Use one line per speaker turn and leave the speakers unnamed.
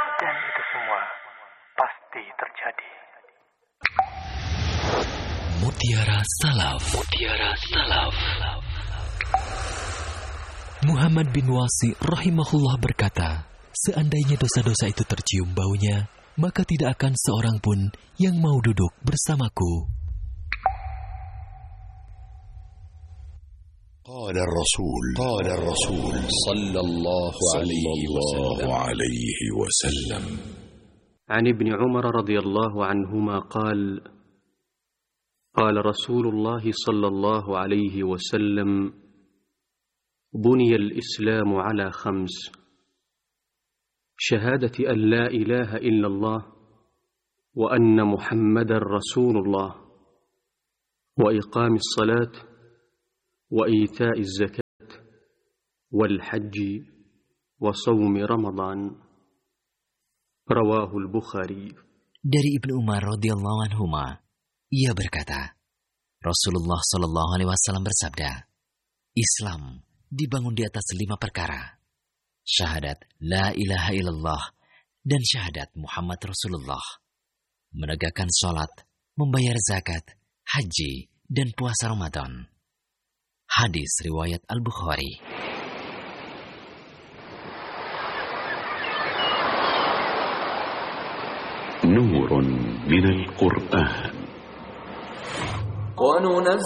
Dan itu semua pasti terjadi.
Mutiara Salaf. Mutiara Salaf. Muhammad bin Wasi rahimahullah berkata, seandainya dosa-dosa itu tercium baunya, maka tidak akan seorang pun yang mau duduk bersamaku.
قال الرسول صلى الله عليه وسلم
عن ابن عمر رضي الله عنهما قال قال رسول الله صلى الله عليه وسلم بني الإسلام على 5: شهادة أن لا إله إلا الله وأن محمدا رسول الله وإقام الصلاة وإيتاء الزكاة والحج وصوم رمضان. رواه البخاري.
Dari Ibnu Umar radhiyallahu anhuma, ia berkata, Rasulullah sallallahu alaihi wasallam bersabda, Islam dibangun di atas 5 perkara: syahadat la ilaha illallah dan syahadat Muhammad Rasulullah, menegakkan sholat, membayar zakat, haji, dan puasa Ramadan. Hadis riwayat Al-Bukhari.
نور من القرآن